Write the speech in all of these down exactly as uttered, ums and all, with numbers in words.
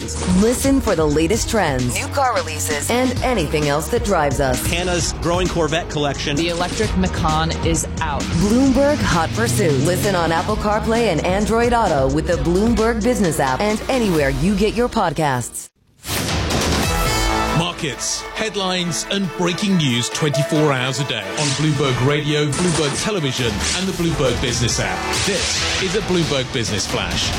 Mercedes. Listen for the latest trends, new car releases, and anything else that drives us. Hannah's growing Corvette collection. The electric Macan is out. Bloomberg Hot Pursuit. Listen on Apple CarPlay and Android Auto with the Bloomberg Business app and anywhere you get your podcasts. Markets, headlines and breaking news twenty-four hours a day on Bloomberg Radio, Bloomberg Television and the Bloomberg Business app. This is a Bloomberg Business Flash.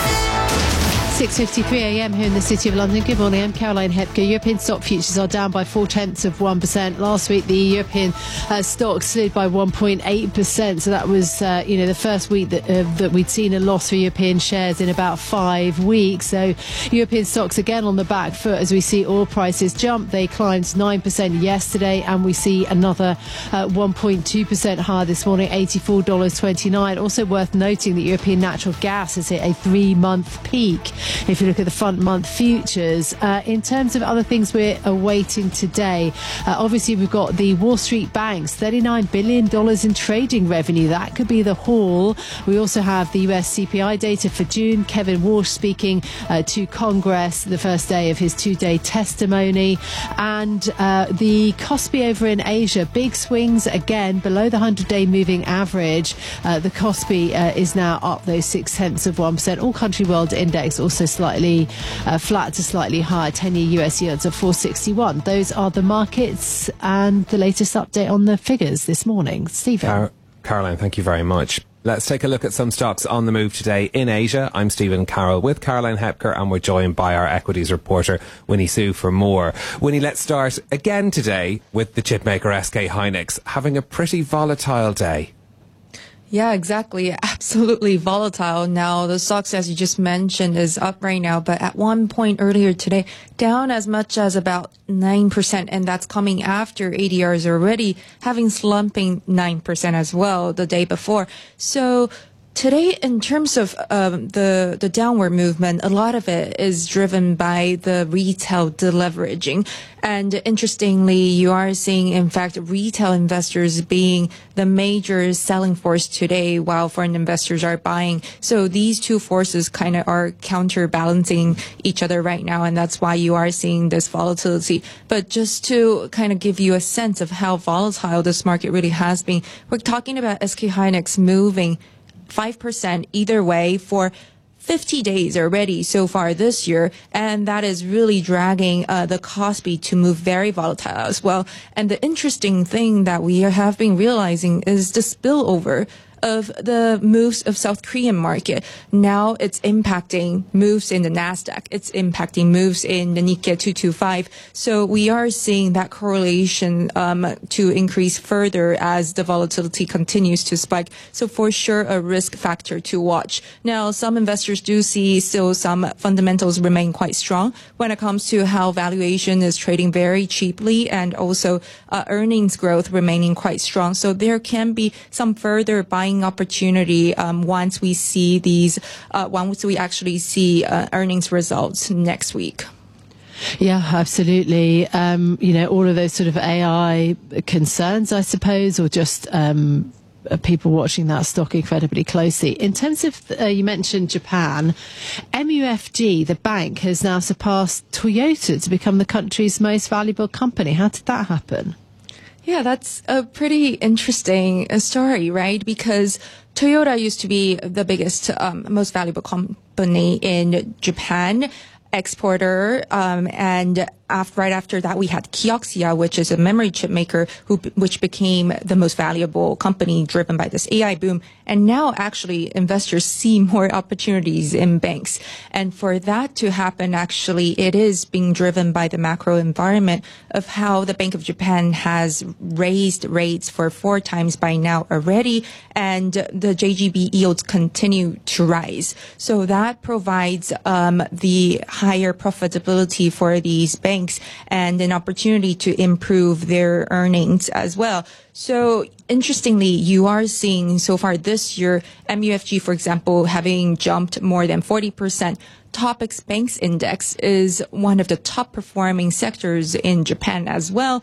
six fifty-three a m here in the City of London. Good morning, I'm Caroline Hepker. European stock futures are down by four tenths of one percent. Last week, the European uh, stock slid by one point eight percent. So that was, uh, you know, the first week that uh, that we'd seen a loss for European shares in about five weeks. So European stocks again on the back foot as we see oil prices jump. They climbed nine percent yesterday, and we see another uh, one point two percent higher this morning, eighty-four dollars twenty-nine. Also worth noting that European natural gas has hit a three-month peak. If you look at the front month futures, uh, in terms of other things we're awaiting today, uh, obviously we've got the Wall Street banks, thirty-nine billion dollars in trading revenue. That could be the haul. We also have the U S C P I data for June. Kevin Walsh speaking uh, to Congress, the first day of his two-day testimony. And uh, the Kospi over in Asia, big swings again below the hundred-day moving average. Uh, the Kospi uh, is now up those six tenths of one percent. All country world index also slightly uh, flat to slightly higher. ten-year U S yields of four sixty-one. Those are the markets and the latest update on the figures this morning. Stephen. Car- Caroline, thank you very much. Let's take a look at some stocks on the move today in Asia. I'm Stephen Carroll with Caroline Hepker, and we're joined by our equities reporter, Winnie Su, for more. Winnie, let's start again today with the chipmaker S K Hynix having a pretty volatile day. Yeah, exactly. Absolutely volatile. Now, the stocks, as you just mentioned, is up right now, but at one point earlier today, down as much as about nine percent, and that's coming after A D Rs already having slumping nine percent as well the day before. So today, in terms of um, the the downward movement, a lot of it is driven by the retail deleveraging. And interestingly, you are seeing, in fact, retail investors being the major selling force today, while foreign investors are buying. So these two forces kind of are counterbalancing each other right now, and that's why you are seeing this volatility. But just to kind of give you a sense of how volatile this market really has been, we're talking about S K Hynix moving five percent either way for fifty days already so far this year, and that is really dragging uh, the Kospi to move very volatile as well. And the interesting thing that we have been realizing is the spillover of the moves of South Korean market. Now it's impacting moves in the Nasdaq. It's impacting moves in the Nikkei two twenty-five. So we are seeing that correlation um, to increase further as the volatility continues to spike. So for sure, a risk factor to watch. Now, some investors do see still some fundamentals remain quite strong when it comes to how valuation is trading very cheaply, and also uh, earnings growth remaining quite strong. So there can be some further buying opportunity um, once we see these, uh, once we actually see uh, earnings results next week. Yeah, absolutely. Um, you know, all of those sort of A I concerns, I suppose, or just um, people watching that stock incredibly closely. In terms of, uh, you mentioned Japan, M U F G, the bank, has now surpassed Toyota to become the country's most valuable company. How did that happen? Yeah, that's a pretty interesting story, right? Because Toyota used to be the biggest, um, most valuable company in Japan, exporter, um, and after, right after that, we had Kioxia, which is a memory chip maker, who, which became the most valuable company driven by this A I boom. And now actually investors see more opportunities in banks. And for that to happen, actually, it is being driven by the macro environment of how the Bank of Japan has raised rates for four times by now already. And the J G B yields continue to rise. So that provides um, the higher profitability for these banks and an opportunity to improve their earnings as well. So interestingly, you are seeing so far this year, M U F G, for example, having jumped more than forty percent. Topix Banks Index is one of the top performing sectors in Japan as well.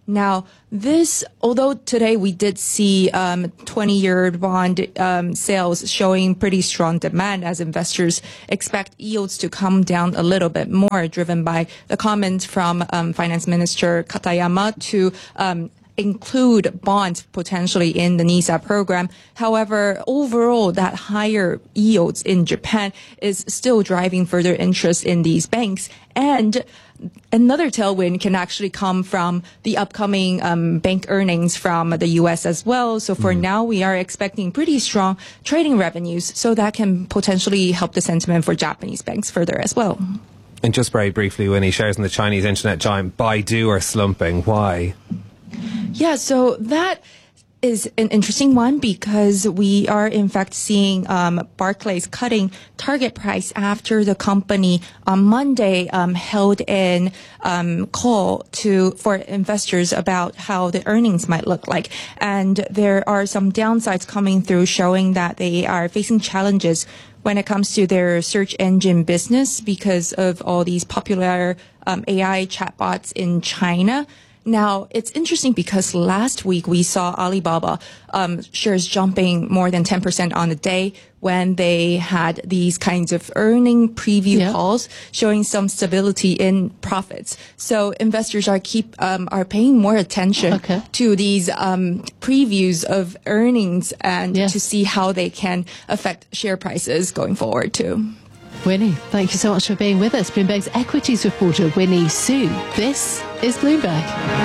Now, this, although today we did see um, twenty-year bond um, sales showing pretty strong demand as investors expect yields to come down a little bit more, driven by the comments from um, Finance Minister Katayama to um, include bonds potentially in the NISA program. However, overall, that higher yields in Japan is still driving further interest in these banks. And another tailwind can actually come from the upcoming um, bank earnings from the U S as well. So for mm. now, we are expecting pretty strong trading revenues. So that can potentially help the sentiment for Japanese banks further as well. And just very briefly, Winnie, shares in the Chinese internet giant Baidu are slumping. Why? Yeah, so that is an interesting one because we are in fact seeing um, Barclays cutting target price after the company on Monday um, held an um, call to for investors about how the earnings might look like, and there are some downsides coming through showing that they are facing challenges when it comes to their search engine business because of all these popular um, A I chatbots in China. Now, it's interesting because last week we saw Alibaba um, shares jumping more than ten percent on the day when they had these kinds of earning preview yeah. calls showing some stability in profits. So investors are keep um, are paying more attention okay. to these um, previews of earnings and yes. to see how they can affect share prices going forward too. Winnie, thank you so much for being with us. Bloomberg's equities reporter, Winnie Su. This is Bloomberg.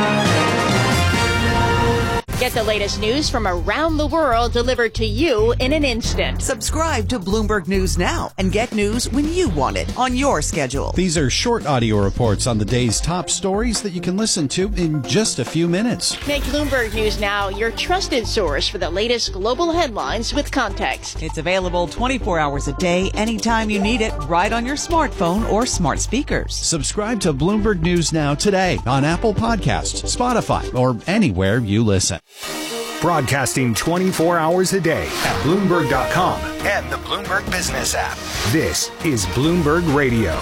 Get the latest news from around the world delivered to you in an instant. Subscribe to Bloomberg News now and get news when you want it on your schedule. These are short audio reports on the day's top stories that you can listen to in just a few minutes. Make Bloomberg News Now your trusted source for the latest global headlines with context. It's available twenty-four hours a day, anytime you need it, right on your smartphone or smart speakers. Subscribe to Bloomberg News Now today on Apple Podcasts, Spotify, or anywhere you listen. Broadcasting twenty-four hours a day at Bloomberg dot com and the Bloomberg Business app. This is Bloomberg Radio.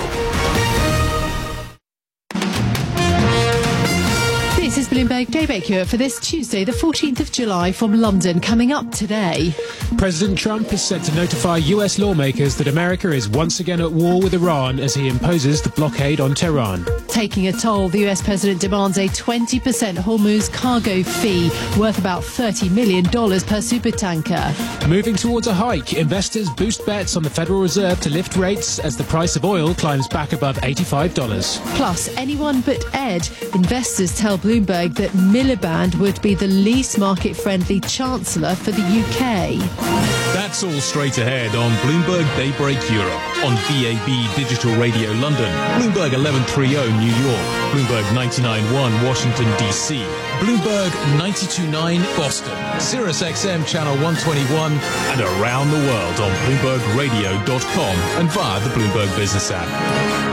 This is Bloomberg Daybreak here for this Tuesday, the fourteenth of July from London. Coming up today, President Trump is set to notify U S lawmakers that America is once again at war with Iran as he imposes the blockade on Tehran. Taking a toll, the U S president demands a twenty percent Hormuz cargo fee worth about thirty million dollars per supertanker. Moving towards a hike, investors boost bets on the Federal Reserve to lift rates as the price of oil climbs back above eighty-five dollars. Plus, anyone but Ed, investors tell Bloomberg that Miliband would be the least market-friendly chancellor for the U K. That's all straight ahead on Bloomberg Daybreak Europe, on B A B Digital Radio London, Bloomberg eleven thirty New York, Bloomberg ninety-nine point one Washington, D C, Bloomberg ninety-two point nine Boston, Sirius X M Channel one twenty-one, and around the world on Bloomberg Radio dot com and via the Bloomberg Business app.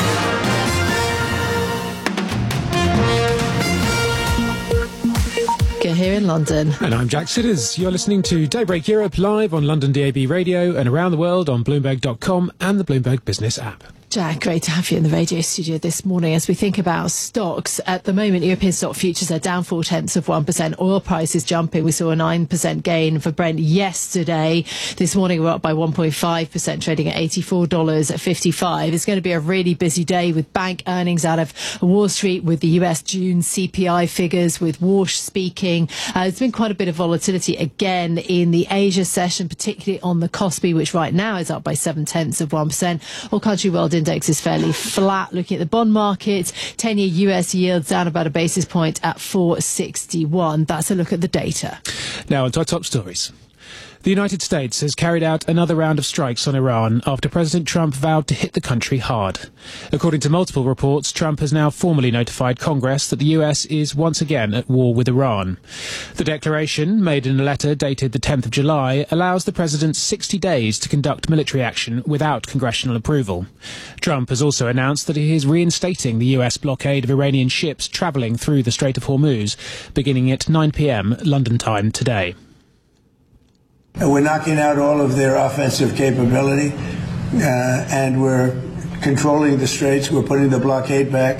Here in London. And I'm Jack Sidders. You're listening to Daybreak Europe live on London D A B Radio and around the world on Bloomberg dot com and the Bloomberg Business app. Jack, great to have you in the radio studio this morning as we think about stocks. At the moment, European stock futures are down four tenths of one percent. Oil prices jumping. We saw a nine percent gain for Brent yesterday. This morning, we're up by one point five percent, trading at eighty-four dollars fifty-five. It's going to be a really busy day with bank earnings out of Wall Street, with the U S June C P I figures, with Walsh speaking. Uh, there's been quite a bit of volatility again in the Asia session, particularly on the Kospi, which right now is up by seven tenths of one percent. All country world index is fairly flat. Looking at the bond market, ten-year U S yields down about a basis point at four sixty-one. That's a look at the data. Now on to our top stories. The United States has carried out another round of strikes on Iran after President Trump vowed to hit the country hard. According to multiple reports, Trump has now formally notified Congress that the U S is once again at war with Iran. The declaration, made in a letter dated the tenth of July, allows the president sixty days to conduct military action without congressional approval. Trump has also announced that he is reinstating the U S blockade of Iranian ships travelling through the Strait of Hormuz, beginning at nine p.m. London time today. We're knocking out all of their offensive capability, uh, and we're controlling the straits. We're putting the blockade back.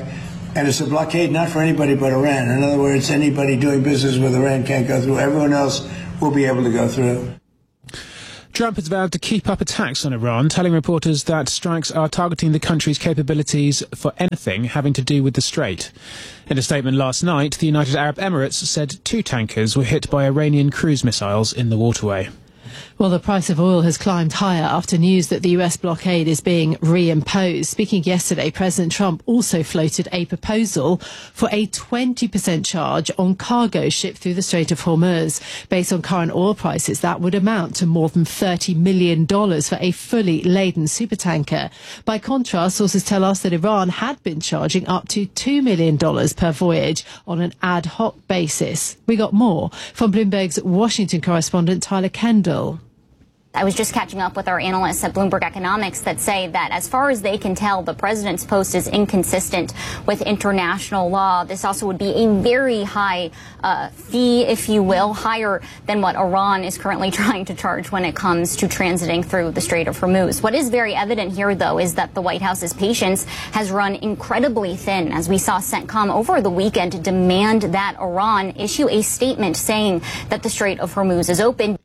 And it's a blockade not for anybody but Iran. In other words, anybody doing business with Iran can't go through. Everyone else will be able to go through. Trump has vowed to keep up attacks on Iran, telling reporters that strikes are targeting the country's capabilities for anything having to do with the Strait. In a statement last night, the United Arab Emirates said two tankers were hit by Iranian cruise missiles in the waterway. Well, the price of oil has climbed higher after news that the U S blockade is being reimposed. Speaking yesterday, President Trump also floated a proposal for a twenty percent charge on cargo shipped through the Strait of Hormuz. Based on current oil prices, that would amount to more than thirty million dollars for a fully laden supertanker. By contrast, sources tell us that Iran had been charging up to two million dollars per voyage on an ad hoc basis. We got more from Bloomberg's Washington correspondent Tyler Kendall. I was just catching up with our analysts at Bloomberg Economics that say that as far as they can tell, the president's post is inconsistent with international law. This also would be a very high uh, fee, if you will, higher than what Iran is currently trying to charge when it comes to transiting through the Strait of Hormuz. What is very evident here, though, is that the White House's patience has run incredibly thin, as we saw CENTCOM over the weekend demand that Iran issue a statement saying that the Strait of Hormuz is open.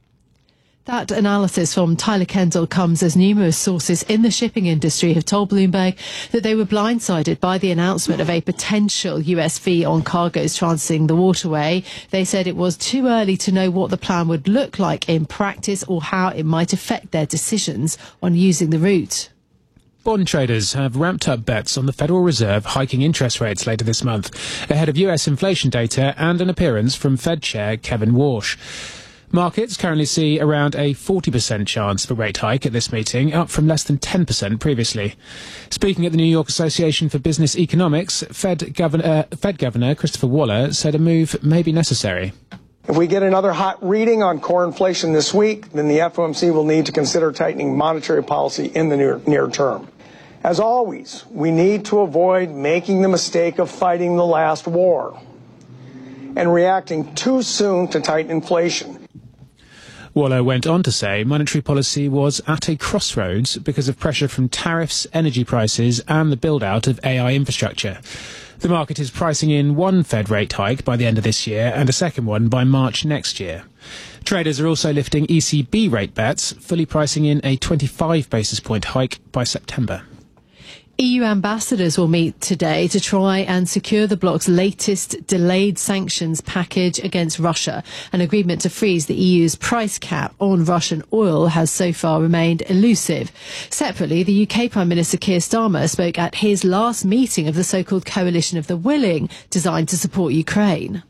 That analysis from Tyler Kendall comes as numerous sources in the shipping industry have told Bloomberg that they were blindsided by the announcement of a potential U S fee on cargoes transiting the waterway. They said it was too early to know what the plan would look like in practice or how it might affect their decisions on using the route. Bond traders have ramped up bets on the Federal Reserve hiking interest rates later this month, ahead of U S inflation data and an appearance from Fed Chair Kevin Warsh. Markets currently see around a forty percent chance of a rate hike at this meeting, up from less than ten percent previously. Speaking at the New York Association for Business Economics, Fed Governor, uh, Fed Governor Christopher Waller said a move may be necessary. If we get another hot reading on core inflation this week, then the F O M C will need to consider tightening monetary policy in the near, near term. As always, we need to avoid making the mistake of fighting the last war and reacting too soon to tighten inflation. Waller went on to say monetary policy was at a crossroads because of pressure from tariffs, energy prices and the build-out of A I infrastructure. The market is pricing in one Fed rate hike by the end of this year and a second one by March next year. Traders are also lifting E C B rate bets, fully pricing in a twenty-five basis point hike by September. E U ambassadors will meet today to try and secure the bloc's latest delayed sanctions package against Russia. An agreement to freeze the E U's price cap on Russian oil has so far remained elusive. Separately, the U K Prime Minister Keir Starmer spoke at his last meeting of the so-called Coalition of the Willing, designed to support Ukraine.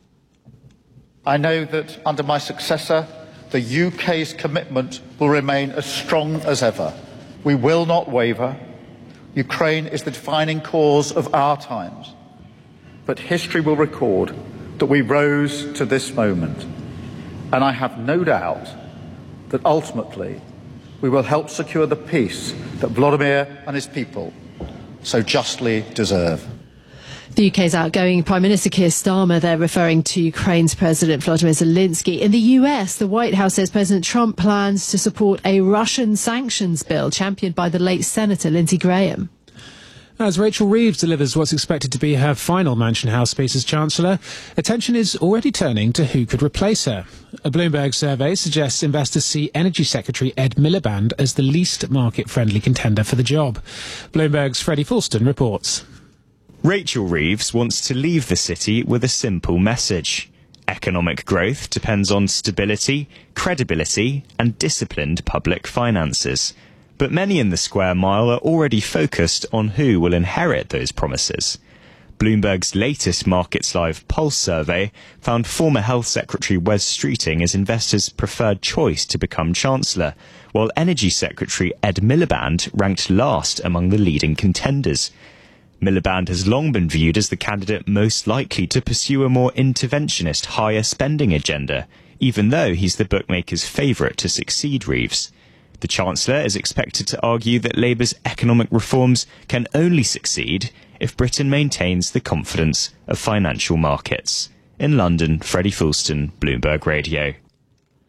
I know that under my successor, the U K's commitment will remain as strong as ever. We will not waver. Ukraine is the defining cause of our times, but history will record that we rose to this moment, and I have no doubt that ultimately we will help secure the peace that Vladimir and his people so justly deserve. The U K's outgoing Prime Minister Keir Starmer, they're referring to Ukraine's President Volodymyr Zelensky. In the U S, the White House says President Trump plans to support a Russian sanctions bill championed by the late Senator Lindsey Graham. As Rachel Reeves delivers what's expected to be her final Mansion House piece as Chancellor, attention is already turning to who could replace her. A Bloomberg survey suggests investors see Energy Secretary Ed Miliband as the least market-friendly contender for the job. Bloomberg's Freddie Fulston reports. Rachel Reeves wants to leave the city with a simple message. Economic growth depends on stability, credibility and disciplined public finances. But many in the square mile are already focused on who will inherit those promises. Bloomberg's latest Markets Live Pulse survey found former Health Secretary Wes Streeting as investors' preferred choice to become Chancellor, while Energy Secretary Ed Miliband ranked last among the leading contenders. Miliband has long been viewed as the candidate most likely to pursue a more interventionist, higher spending agenda, even though he's the bookmakers' favourite to succeed Reeves. The Chancellor is expected to argue that Labour's economic reforms can only succeed if Britain maintains the confidence of financial markets. In London, Freddie Fulston, Bloomberg Radio.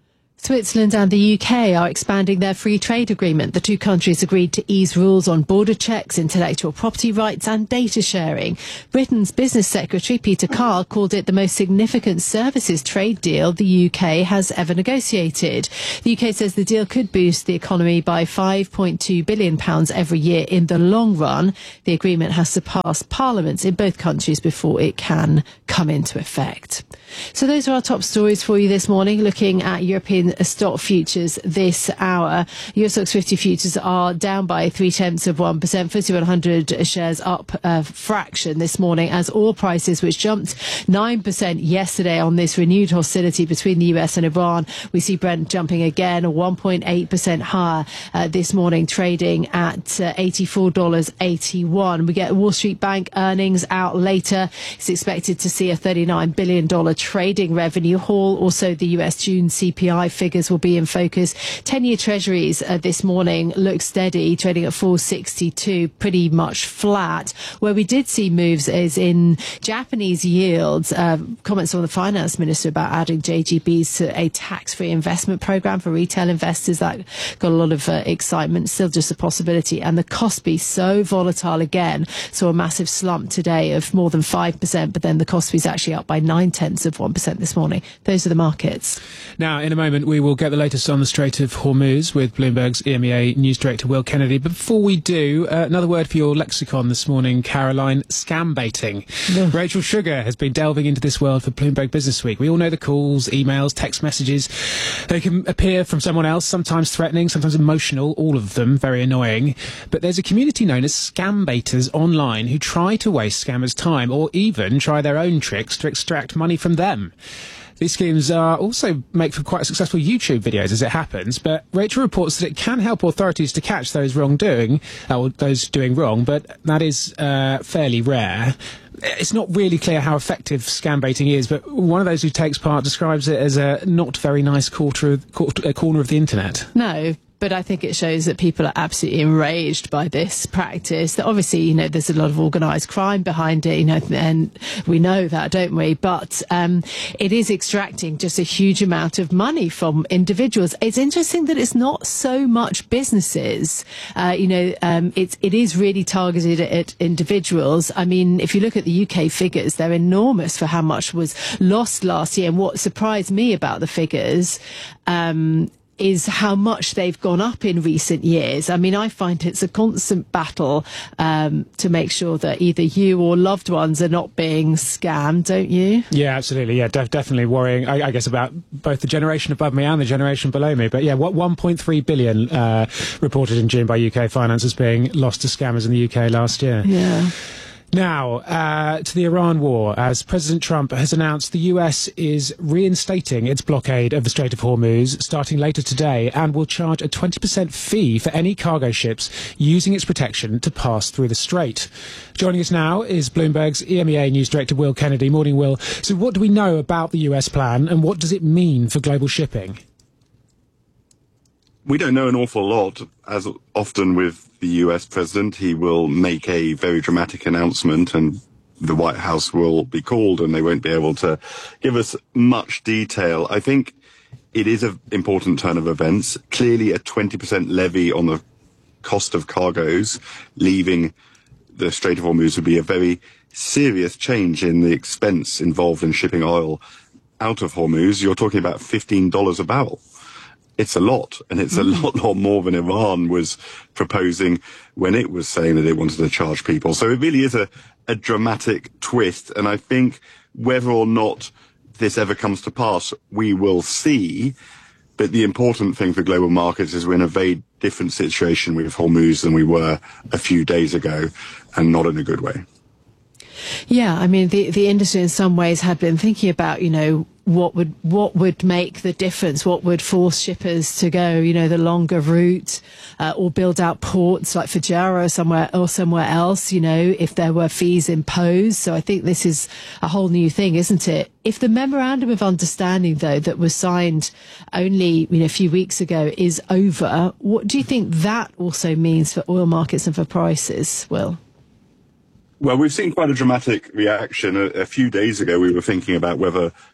Switzerland and the U K are expanding their free trade agreement. The two countries agreed to ease rules on border checks, intellectual property rights and data sharing. Britain's Business Secretary Peter Carr called it the most significant services trade deal the U K has ever negotiated. The U K says the deal could boost the economy by five point two billion pounds every year in the long run. The agreement has surpassed parliaments in both countries before it can come into effect. So those are our top stories for you this morning, looking at European stock futures this hour. Eurostoxx fifty futures are down by three tenths of one percent. F T S E one hundred shares up a fraction this morning as oil prices, which jumped nine percent yesterday on this renewed hostility between the U S and Iran. We see Brent jumping again one point eight percent higher uh, this morning, trading at uh, eighty-four dollars and eighty-one cents. We get Wall Street Bank earnings out later. It's expected to see a thirty-nine billion dollars trading revenue haul. Also, the U S June C P I figures will be in focus. ten-year treasuries uh, this morning look steady, trading at four sixty-two, pretty much flat. Where we did see moves is in Japanese yields. Uh, comments from the finance minister about adding J G Bs to a tax-free investment program for retail investors. That got a lot of uh, excitement, still just a possibility. And the Kospi, so volatile again, saw a massive slump today of more than five percent, but then the Kospi is actually up by nine tenths of one percent this morning. Those are the markets. Now, in a moment, we will get the latest on the Strait of Hormuz with Bloomberg's E M E A News Director Will Kennedy. But before we do, uh, another word for your lexicon this morning, Caroline: scam baiting. No. Rachel Sugar has been delving into this world for Bloomberg Business Week. We all know the calls, emails, text messages. They can appear from someone else, sometimes threatening, sometimes emotional, all of them very annoying. But there's a community known as scam baiters online who try to waste scammers' time or even try their own tricks to extract money from them. These schemes uh, also make for quite successful YouTube videos as it happens, but Rachel reports that it can help authorities to catch those wrongdoing, uh, or those doing wrong, but that is uh, fairly rare. It's not really clear how effective scam baiting is, but one of those who takes part describes it as a not very nice quarter of, quarter, corner of the internet. No. But I think it shows that people are absolutely enraged by this practice. That obviously, you know, there's a lot of organised crime behind it, you know, and we know that, don't we? But um, it is extracting just a huge amount of money from individuals. It's interesting that it's not so much businesses. Uh, you know, um, it's it is really targeted at, at individuals. I mean, if you look at the U K figures, they're enormous for how much was lost last year. And what surprised me about the figures, um, is how much they've gone up in recent years. I mean, I find it's a constant battle um, to make sure that either you or loved ones are not being scammed, don't you? Yeah, absolutely. Yeah, def- definitely worrying, I, I guess, about both the generation above me and the generation below me. But yeah, what one point three billion uh, reported in June by U K Finance as being lost to scammers in the U K last year. Yeah. Now, uh, to the Iran war, as President Trump has announced the U S is reinstating its blockade of the Strait of Hormuz starting later today and will charge a twenty percent fee for any cargo ships using its protection to pass through the strait. Joining us now is Bloomberg's E M E A News Director Will Kennedy. Morning, Will. So what do we know about the U S plan and what does it mean for global shipping? We don't know an awful lot. As often with the U S president, he will make a very dramatic announcement and the White House will be called and they won't be able to give us much detail. I think it is an important turn of events. Clearly a twenty percent levy on the cost of cargoes leaving the Strait of Hormuz would be a very serious change in the expense involved in shipping oil out of Hormuz. You're talking about fifteen dollars a barrel. It's a lot, and it's a lot, lot more than Iran was proposing when it was saying that it wanted to charge people. So it really is a, a dramatic twist, and I think whether or not this ever comes to pass, we will see. But the important thing for global markets is we're in a very different situation with Hormuz than we were a few days ago, and not in a good way. Yeah, I mean, the the industry in some ways had been thinking about, you know, what would what would make the difference, what would force shippers to go, you know, the longer route, uh, or build out ports like Fujairah or somewhere or somewhere else, you know, if there were fees imposed. So I think this is a whole new thing, isn't it? If the memorandum of understanding, though, that was signed only, you know, a few weeks ago is over, what do you think that also means for oil markets and for prices, Will? Well, we've seen quite a dramatic reaction. A, a few days ago, we were thinking about whether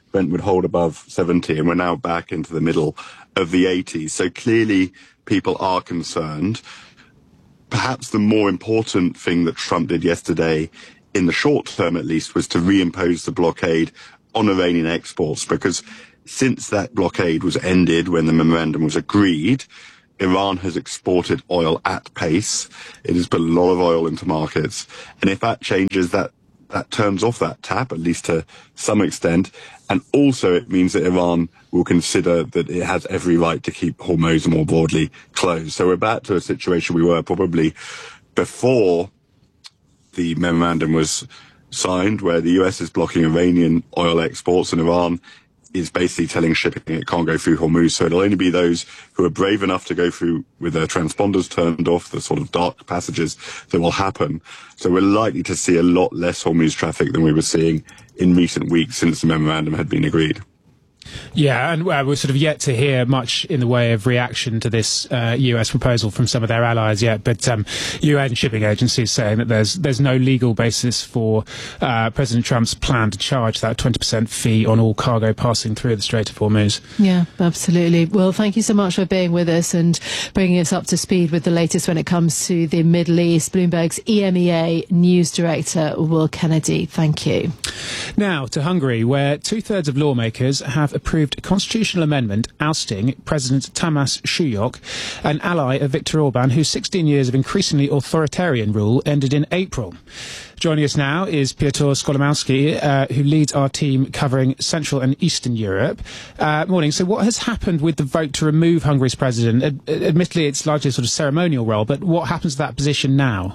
Brent would hold above seventy, and we're now back into the middle of the eighties. So clearly people are concerned. Perhaps the more important thing that Trump did yesterday, in the short term at least, was to reimpose the blockade on Iranian exports, because since that blockade was ended when the memorandum was agreed, Iran has exported oil at pace. It has put a lot of oil into markets. And if that changes, that, that turns off that tap, at least to some extent. And also it means that Iran will consider that it has every right to keep Hormuz more broadly closed. So we're back to a situation we were probably before the memorandum was signed, where the U S is blocking Iranian oil exports and Iran is basically telling shipping it can't go through Hormuz. So it'll only be those who are brave enough to go through with their transponders turned off, the sort of dark passages, that will happen. So we're likely to see a lot less Hormuz traffic than we were seeing in recent weeks since the memorandum had been agreed. Yeah, and uh, we're sort of yet to hear much in the way of reaction to this uh, U S proposal from some of their allies yet. But um, U N shipping agencies saying that there's there's no legal basis for uh, President Trump's plan to charge that twenty percent fee on all cargo passing through the Strait of Hormuz. Yeah, absolutely. Well, thank you so much for being with us and bringing us up to speed with the latest when it comes to the Middle East. Bloomberg's E M E A News Director, Will Kennedy. Thank you. Now to Hungary, where two-thirds of lawmakers have approved a constitutional amendment ousting President Tamás Suyok, an ally of Viktor Orban, whose sixteen years of increasingly authoritarian rule ended in April. Joining us now is Piotr Skolimowski, uh, who leads our team covering Central and Eastern Europe. Uh, morning. So what has happened with the vote to remove Hungary's president? Ad- admittedly, it's largely a sort of ceremonial role, but what happens to that position now?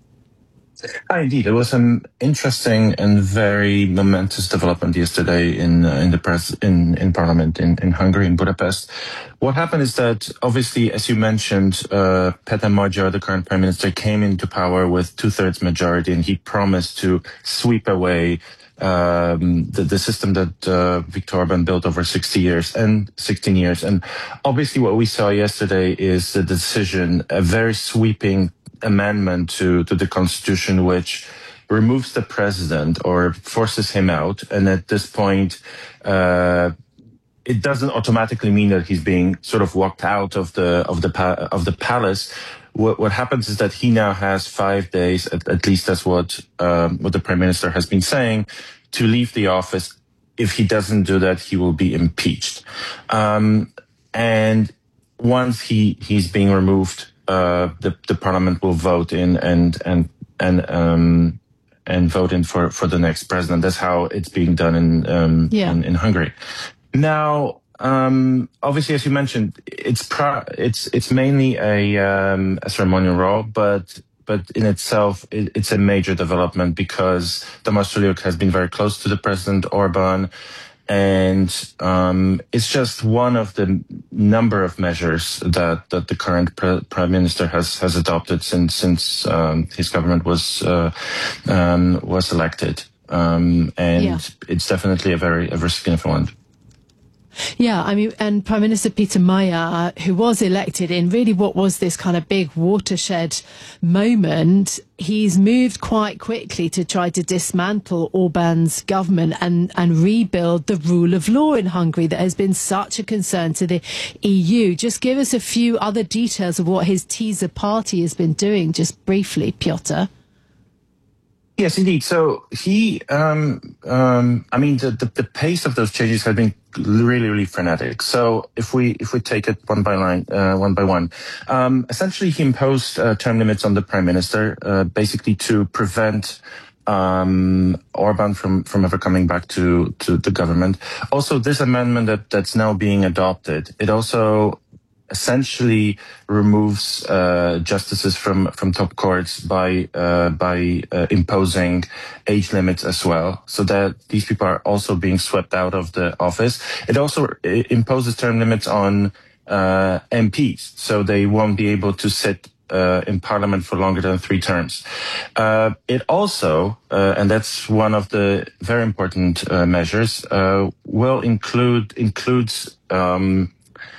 Ah, indeed, it was an interesting and very momentous development yesterday in uh, in the press in in Parliament in, in Hungary, in Budapest. What happened is that, obviously, as you mentioned, uh, Peter Magyar, the current prime minister, came into power with two-thirds majority, and he promised to sweep away um, the, the system that uh, Viktor Orban built over sixty years and sixteen years. And obviously, what we saw yesterday is the decision, a very sweeping amendment to, to the constitution, which removes the president or forces him out. And at this point, uh, it doesn't automatically mean that he's being sort of walked out of the, of the, pa- of the palace. What, what happens is that he now has five days, at, at least that's what, um, what the prime minister has been saying, to leave the office. If he doesn't do that, he will be impeached. Um, and once he, he's being removed, Uh, the, the parliament will vote in and and and um and vote in for, for the next president. That's how it's being done in um yeah. in, in Hungary. Now, um obviously, as you mentioned, it's pro- it's it's mainly a um a ceremonial role, but but in itself, it, it's a major development because Tamás Suyok has been very close to the president Orban. And um, it's just one of the number of measures that, that the current pre- prime minister has, has adopted since since um, his government was uh, um, was elected, um, and yeah. it's definitely a very a very significant one. Yeah, I mean, and Prime Minister Peter Magyar, who was elected in really what was this kind of big watershed moment, he's moved quite quickly to try to dismantle Orban's government and, and rebuild the rule of law in Hungary that has been such a concern to the E U. Just give us a few other details of what his teaser party has been doing, just briefly, Piotr. Yes, indeed. So he, um, um, I mean, the, the, the pace of those changes has been really, really frenetic. So if we if we take it one by line, uh, one by one, um, essentially he imposed uh, term limits on the prime minister, uh, basically to prevent um, Orban from from ever coming back to to the government. Also, this amendment that that's now being adopted, it also essentially removes uh, justices from, from top courts by uh, by uh, imposing age limits as well, so that these people are also being swept out of the office. It also it imposes term limits on uh, M Ps, so they won't be able to sit uh, in parliament for longer than three terms. Uh, it also, uh, and that's one of the very important uh, measures, uh, will include includes um,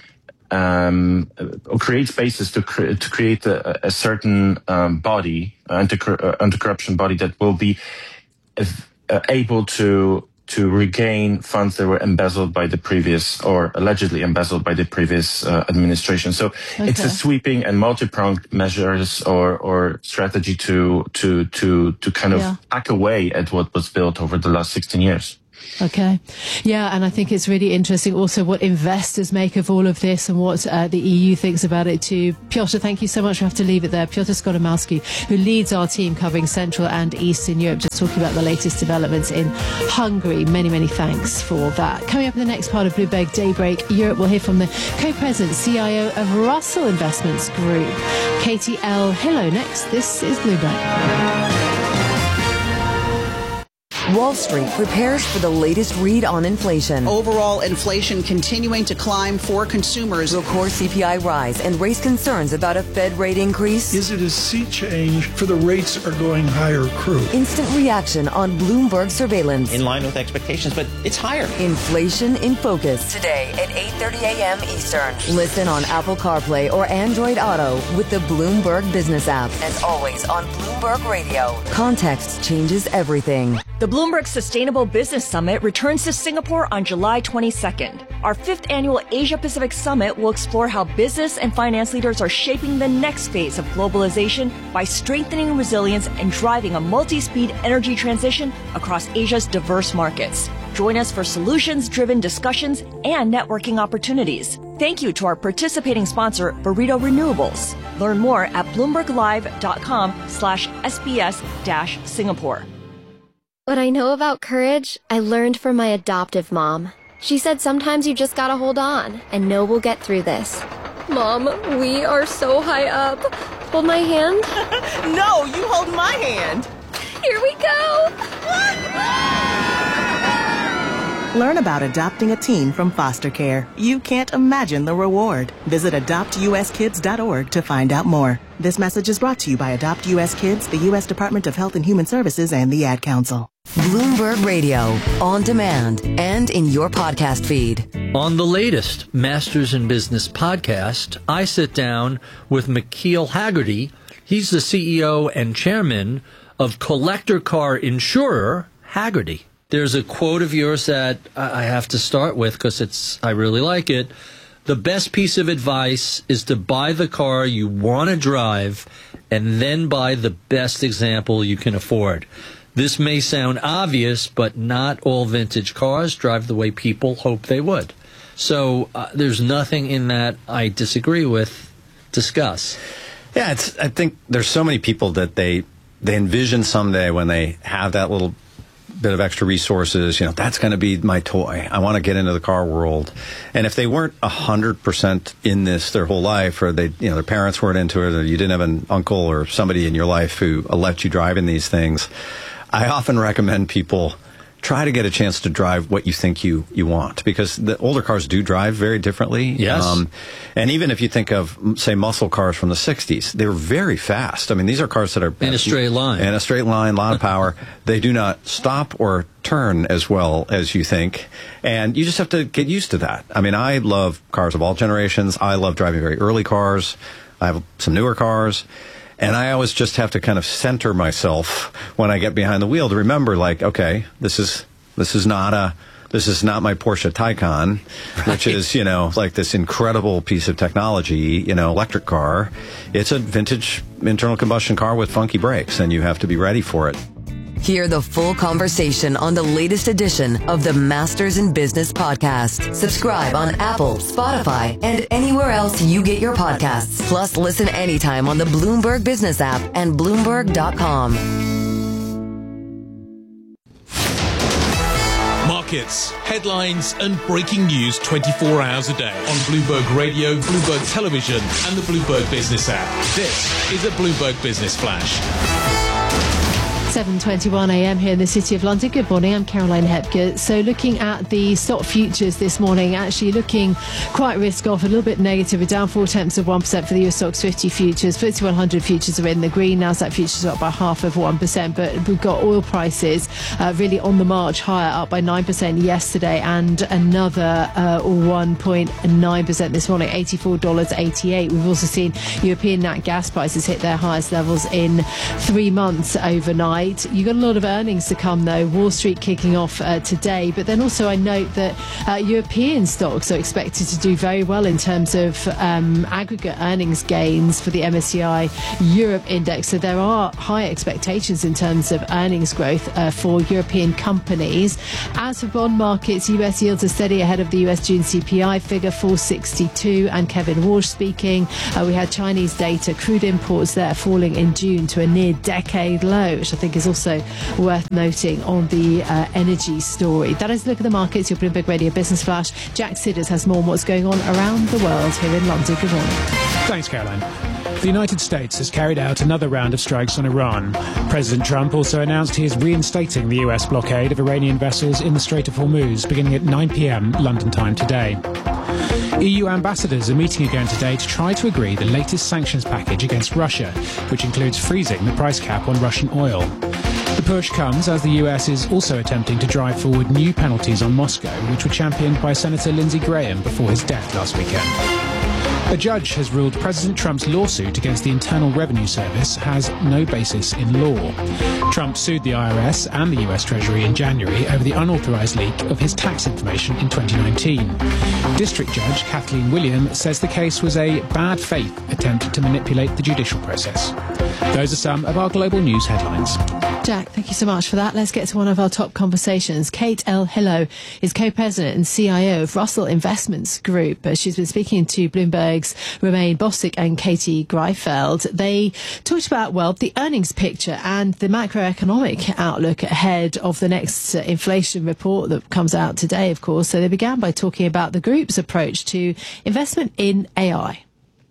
Um, or create spaces to cre- to create a, a certain um, body, anti- uh, anti-corruption body that will be uh, able to to regain funds that were embezzled by the previous, or allegedly embezzled by the previous uh, administration. So okay. It's a sweeping and multi-pronged measures or or strategy to to to to kind of yeah. hack away at what was built over the last sixteen years. Okay. Yeah, and I think it's really interesting also what investors make of all of this and what uh, the E U thinks about it too. Piotr, thank you so much. We have to leave it there. Piotr Skodomowski, who leads our team covering Central and Eastern Europe, just talking about the latest developments in Hungary. Many, many thanks for that. Coming up in the next part of Bloomberg Daybreak Europe, we'll hear from the co-president, C I O of Russell Investments Group, Katie L. Hillo. Next, this is Bloomberg. Wall Street prepares for the latest read on inflation. Overall inflation continuing to climb for consumers. Will core C P I rise and raise concerns about a Fed rate increase? Is it a sea change for the rates are going higher crew? Instant reaction on Bloomberg surveillance. In line with expectations, but it's higher. Inflation in focus. Today at eight thirty a.m. Eastern. Listen on Apple CarPlay or Android Auto with the Bloomberg Business app. And always on Bloomberg Radio. Context changes everything. The Bloomberg Sustainable Business Summit returns to Singapore on July twenty-second. Our fifth annual Asia-Pacific Summit will explore how business and finance leaders are shaping the next phase of globalization by strengthening resilience and driving a multi-speed energy transition across Asia's diverse markets. Join us for solutions-driven discussions and networking opportunities. Thank you to our participating sponsor, Burrito Renewables. Learn more at bloomberglive.com slash SBS dash Singapore. What I know about courage, I learned from my adoptive mom. She said sometimes you just gotta hold on and know we'll get through this. Mom, we are so high up. Hold my hand. No, you hold my hand. Here we go. Learn about adopting a teen from foster care. You can't imagine the reward. Visit adopt u s kids dot org to find out more. This message is brought to you by Adopt U S Kids, the U S Department of Health and Human Services, and the Ad Council. Bloomberg Radio, on demand, and in your podcast feed. On the latest Masters in Business podcast, I sit down with McKeel Hagerty. He's the C E O and chairman of collector car insurer Hagerty. There's a quote of yours that I have to start with because it's I really like it. The best piece of advice is to buy the car you want to drive and then buy the best example you can afford. This may sound obvious, but not all vintage cars drive the way people hope they would. So uh, there's nothing in that I disagree with. Discuss. Yeah, it's. I think there's so many people that they they envision someday when they have that little bit of extra resources, you know, that's going to be my toy. I want to get into the car world. And if they weren't one hundred percent in this their whole life, or they, you know, their parents weren't into it, or you didn't have an uncle or somebody in your life who let you drive in these things, I often recommend people try to get a chance to drive what you think you, you want, because the older cars do drive very differently. Yes. Um, and even if you think of, say, muscle cars from the sixties, they were very fast. I mean, these are cars that are... In a straight line. In a straight line, a lot of power. They do not stop or turn as well as you think. And you just have to get used to that. I mean, I love cars of all generations. I love driving very early cars. I have some newer cars. And I always just have to kind of center myself when I get behind the wheel to remember, like, okay, this is this is not a this is not my Porsche Taycan, right, which is, you know, like this incredible piece of technology, you know, electric car. It's a vintage internal combustion car with funky brakes, and you have to be ready for it. Hear the full conversation on the latest edition of the Masters in Business podcast. Subscribe on Apple, Spotify, and anywhere else you get your podcasts. Plus, listen anytime on the Bloomberg Business app and Bloomberg dot com. Markets, headlines, and breaking news twenty-four hours a day on Bloomberg Radio, Bloomberg Television, and the Bloomberg Business app. This is a Bloomberg Business Flash. seven twenty-one a.m. here in the City of London. Good morning, I'm Caroline Hepker. So looking at the stock futures this morning, actually looking quite risk off, a little bit negative. We're down four tenths of one percent for the U S Stocks fifty futures. F T S E one hundred futures are in the green. Nasdaq futures are up by half of one percent. But we've got oil prices uh, really on the march higher, up by nine percent yesterday and another uh, one point nine percent this morning, eighty-four dollars eighty-eight. We've also seen European nat gas prices hit their highest levels in three months overnight. great. You've got a lot of earnings to come, though. Wall Street kicking off uh, today. But then also I note that uh, European stocks are expected to do very well in terms of um, aggregate earnings gains for the M S C I Europe index. So there are high expectations in terms of earnings growth uh, for European companies. As for bond markets, U S yields are steady ahead of the U S June C P I figure, four sixty-two. And Kevin Walsh speaking. Uh, we had Chinese data, crude imports there falling in June to a near decade low, which I think is also worth noting on the uh, energy story. That is a look at the markets. Your Bloomberg Radio Business Flash. Jack Sidders has more on what's going on around the world here in London. Good morning. Thanks, Caroline. The United States has carried out another round of strikes on Iran. President Trump also announced he is reinstating the U S blockade of Iranian vessels in the Strait of Hormuz beginning at nine p.m. London time today. E U ambassadors are meeting again today to try to agree the latest sanctions package against Russia, which includes freezing the price cap on Russian oil. The push comes as the U S is also attempting to drive forward new penalties on Moscow, which were championed by Senator Lindsey Graham before his death last weekend. A judge has ruled President Trump's lawsuit against the Internal Revenue Service has no basis in law. Trump sued the I R S and the U S Treasury in January over the unauthorized leak of his tax information in twenty nineteen. District Judge Kathleen William says the case was a bad faith attempt to manipulate the judicial process. Those are some of our global news headlines. Jack, thank you so much for that. Let's get to one of our top conversations. Kate El Hillo is co-president and C I O of Russell Investments Group. She's been speaking to Bloomberg's Romaine Bostick and Katie Greifeld. They talked about, well, the earnings picture and the macroeconomic outlook ahead of the next uh, inflation report that comes out today, of course. So they began by talking about the group's approach to investment in A I.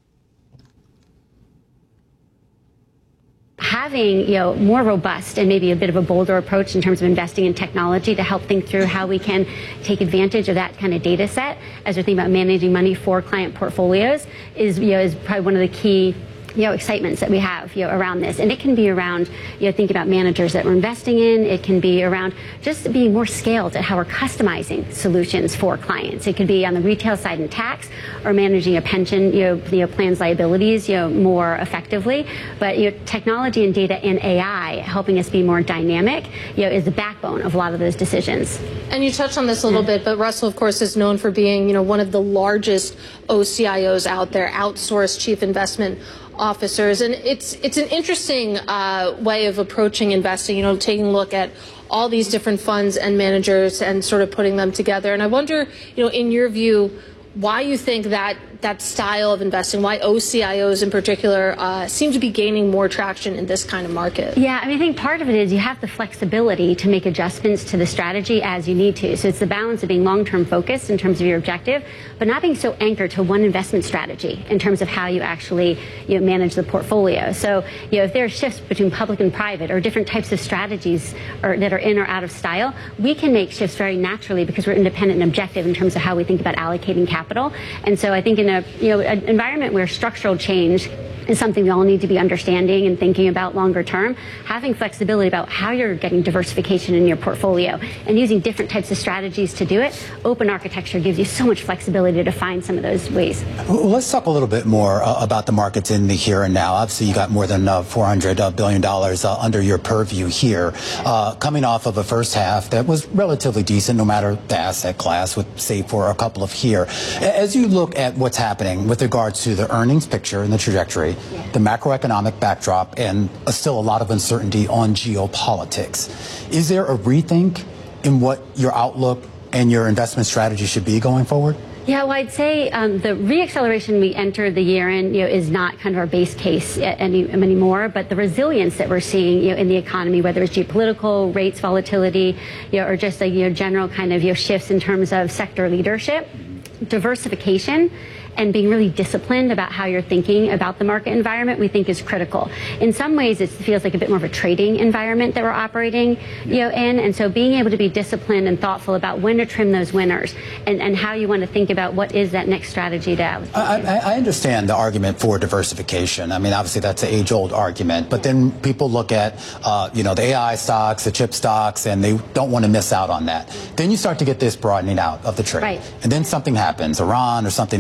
Having, you know, more robust and maybe a bit of a bolder approach in terms of investing in technology to help think through how we can take advantage of that kind of data set as we're thinking about managing money for client portfolios is, you know, is probably one of the key, you know, excitements that we have, you know, around this. And it can be around, you know, thinking about managers that we're investing in. It can be around just being more scaled at how we're customizing solutions for clients. It could be on the retail side in tax or managing a pension, you know, you know plans liabilities, you know, more effectively. But, you know, technology and data and A I helping us be more dynamic, you know, is the backbone of a lot of those decisions. And you touched on this a little bit, but Russell, of course, is known for being, you know, one of the largest O C I Os out there, outsourced chief investment officers, and it's it's an interesting uh, way of approaching investing, you know, taking a look at all these different funds and managers and sort of putting them together. And I wonder, you know, in your view, why you think that that style of investing, why O C I Os in particular uh, seem to be gaining more traction in this kind of market? Yeah, I mean, I think part of it is you have the flexibility to make adjustments to the strategy as you need to. So it's the balance of being long-term focused in terms of your objective, but not being so anchored to one investment strategy in terms of how you actually, you know, manage the portfolio. So, you know, if there are shifts between public and private or different types of strategies or, that are in or out of style, we can make shifts very naturally because we're independent and objective in terms of how we think about allocating capital. And so I think in a, you know, an environment where structural change is something we all need to be understanding and thinking about longer term, having flexibility about how you're getting diversification in your portfolio and using different types of strategies to do it. Open architecture gives you so much flexibility to find some of those ways. Well, let's talk a little bit more uh, about the markets in the here and now. Obviously, you got more than uh, four hundred billion dollars uh, under your purview here, uh, coming off of a first half that was relatively decent, no matter the asset class, with save for a couple of here. As you look at what's happening with regards to the earnings picture and the trajectory, yeah. the macroeconomic backdrop, and uh, still a lot of uncertainty on geopolitics, is there a rethink in what your outlook and your investment strategy should be going forward? Yeah, well, I'd say um, the reacceleration we entered the year in, you know, is not kind of our base case any, anymore, but the resilience that we're seeing, you know, in the economy, whether it's geopolitical, rates volatility, you know, or just like, you know, general kind of, you know, shifts in terms of sector leadership, diversification, and being really disciplined about how you're thinking about the market environment, we think is critical. In some ways, it feels like a bit more of a trading environment that we're operating, you know, in. And so being able to be disciplined and thoughtful about when to trim those winners and, and how you want to think about what is that next strategy to allocate. I, I understand the argument for diversification. I mean, obviously, that's an age-old argument. But then people look at, uh, you know, the A I stocks, the chip stocks, and they don't want to miss out on that. Then you start to get this broadening out of the trade. Right. And then something happens, Iran or something else happens.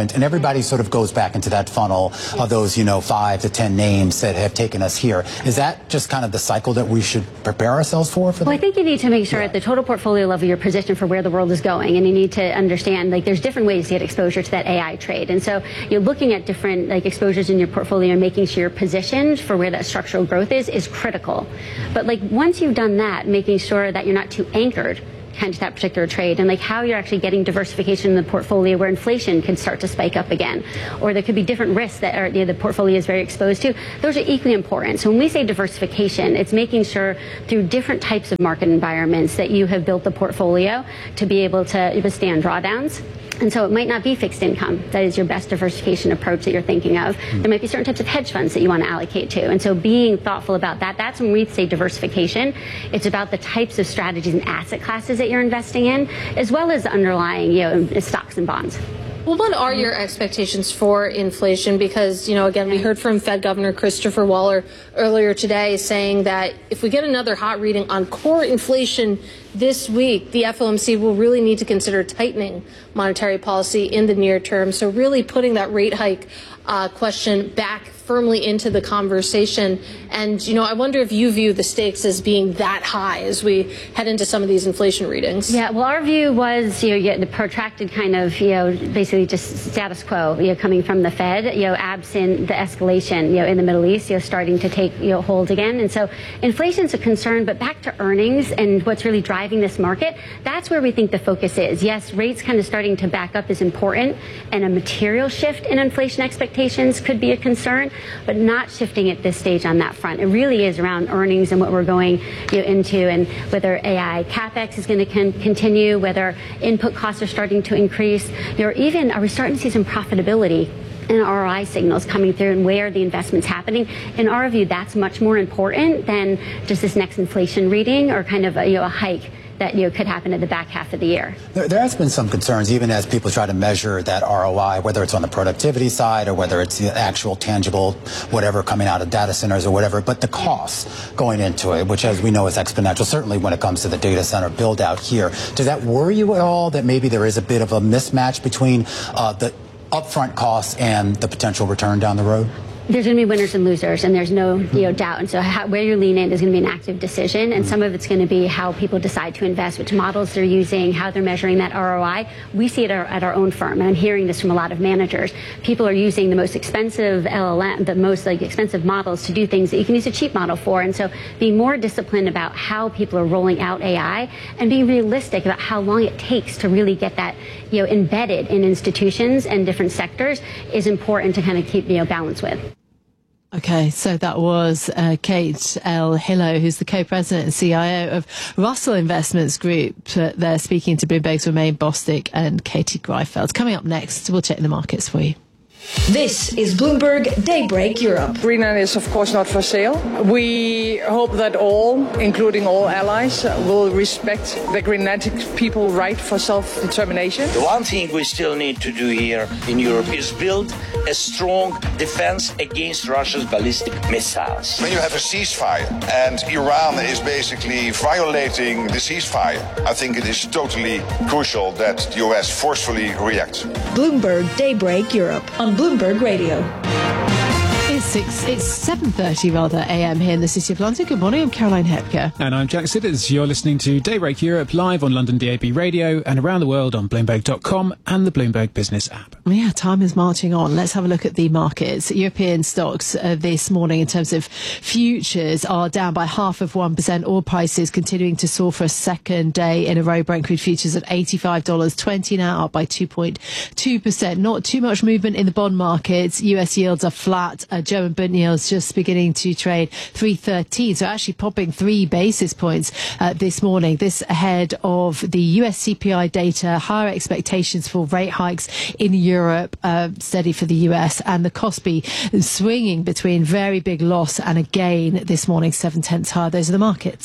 print, and everybody sort of goes back into that funnel of those, you know, five to ten names that have taken us here. Is that just kind of the cycle that we should prepare ourselves for? for well, I think you need to make sure yeah. at the total portfolio level you're positioned for where the world is going, and you need to understand like there's different ways to get exposure to that A I trade. And so you're looking at different like exposures in your portfolio and making sure you're positioned for where that structural growth is is critical. But like once you've done that, making sure that you're not too anchored kind of that particular trade, and like how you're actually getting diversification in the portfolio where inflation can start to spike up again, or there could be different risks that are, you know, the portfolio is very exposed to. Those are equally important. So when we say diversification, it's making sure through different types of market environments that you have built the portfolio to be able to withstand drawdowns. And so it might not be fixed income that is your best diversification approach that you're thinking of. There might be certain types of hedge funds that you want to allocate to. And so being thoughtful about that, that's when we say diversification. It's about the types of strategies and asset classes that you're investing in, as well as underlying, you know, stocks and bonds. Well, what are your expectations for inflation? Because, you know, again, we heard from Fed Governor Christopher Waller earlier today saying that if we get another hot reading on core inflation this week, the F O M C will really need to consider tightening monetary policy in the near term. So really putting that rate hike uh, question back firmly into the conversation. And, you know, I wonder if you view the stakes as being that high as we head into some of these inflation readings. Yeah, well, our view was, you know, yeah, the protracted kind of, you know, basically just status quo, you know, coming from the Fed, you know, absent the escalation, you know, in the Middle East, you know, starting to take, you know, hold again. And so inflation's a concern, but back to earnings and what's really driving this market, that's where we think the focus is. Yes, rates kind of starting to back up is important, and a material shift in inflation expectations could be a concern, but not shifting at this stage on that front. It really is around earnings and what we're going, you know, into, and whether A I CapEx is going to con- continue, whether input costs are starting to increase, or even are we starting to see some profitability and R O I signals coming through and where the investment's happening. In our view, that's much more important than just this next inflation reading or kind of a, you know, a hike that, you know, could happen at the back half of the year. There, there has been some concerns, even as people try to measure that R O I, whether it's on the productivity side or whether it's the actual tangible whatever coming out of data centers or whatever, but the costs going into it, which as we know is exponential, certainly when it comes to the data center build out here. Does that worry you at all that maybe there is a bit of a mismatch between uh, the upfront costs and the potential return down the road? There's going to be winners and losers, and there's no, you know, doubt. And so how, where you lean in is going to be an active decision, and some of it's going to be how people decide to invest, which models they're using, how they're measuring that R O I. We see it at our, at our own firm, and I'm hearing this from a lot of managers. People are using the most expensive L L M, the most like expensive models to do things that you can use a cheap model for. And so being more disciplined about how people are rolling out A I and being realistic about how long it takes to really get that, you know, embedded in institutions and different sectors is important to kind of keep, you know, balance with. Okay, so that was uh, Kate L. Hillo, who's the co-president and C I O of Russell Investments Group. Uh, they're speaking to Bloomberg's Romain Bostick and Katie Greifeld. Coming up next, we'll check the markets for you. This is Bloomberg Daybreak Europe. Greenland is, of course, not for sale. We hope that all, including all allies, will respect the Greenlandic people's right for self-determination. The one thing we still need to do here in Europe is build a strong defense against Russia's ballistic missiles. When you have a ceasefire and Iran is basically violating the ceasefire, I think it is totally crucial that the U S forcefully reacts. Bloomberg Daybreak Europe on Bloomberg Radio. It's six. It's seven thirty rather a m here in the City of London. Good morning. I'm Caroline Hepker, and I'm Jack Sidders. You're listening to Daybreak Europe live on London D A B Radio and around the world on Bloomberg dot com and the Bloomberg Business app. Yeah, time is marching on. Let's have a look at the markets. European stocks uh, this morning in terms of futures are down by half of one percent. Oil prices continuing to soar for a second day in a row. Brent crude futures at eighty-five dollars twenty now, up by two point two percent. Not too much movement in the bond markets. U S yields are flat. Uh, German Bund yields just beginning to trade three thirteen, so actually popping three basis points uh, this morning. This ahead of the U S C P I data, higher expectations for rate hikes in Europe, uh, steady for the U S, and the Kospi swinging between very big loss and a gain this morning, seven tenths higher. Those are the markets.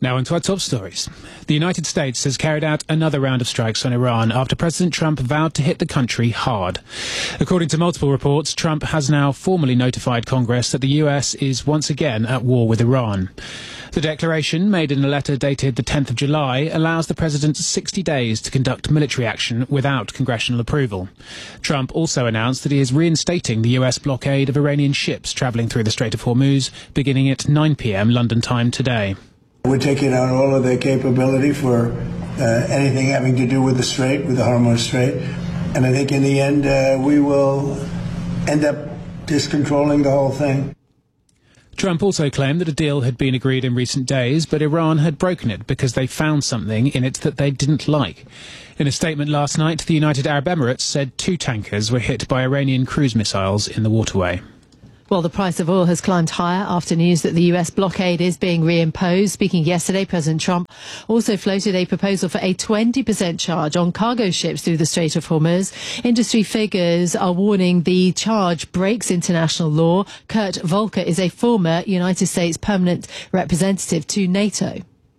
Now onto our top stories. The United States has carried out another round of strikes on Iran after President Trump vowed to hit the country hard. According to multiple reports, Trump has now formally notified Congress that the U S is once again at war with Iran. The declaration, made in a letter dated the tenth of July, allows the president sixty days to conduct military action without congressional approval. Trump also announced that he is reinstating the U S blockade of Iranian ships travelling through the Strait of Hormuz, beginning at nine p.m. London time today. We're taking out all of their capability for uh, anything having to do with the Strait, with the Hormuz Strait. And I think in the end, uh, we will end up just controlling the whole thing. Trump also claimed that a deal had been agreed in recent days, but Iran had broken it because they found something in it that they didn't like. In a statement last night, the United Arab Emirates said two tankers were hit by Iranian cruise missiles in the waterway. Well, the price of oil has climbed higher after news that the U S blockade is being reimposed. Speaking yesterday, President Trump also floated a proposal for a twenty percent charge on cargo ships through the Strait of Hormuz. Industry figures are warning the charge breaks international law. Kurt Volker is a former United States permanent representative to NATO.